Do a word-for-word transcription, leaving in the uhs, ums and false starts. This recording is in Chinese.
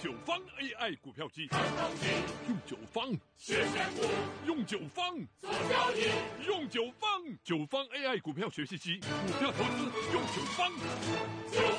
九方 A I 股票机， 用九方学选股， 用九方做交易， 用九方九方 A I 股票学习机，股票投资用九方。九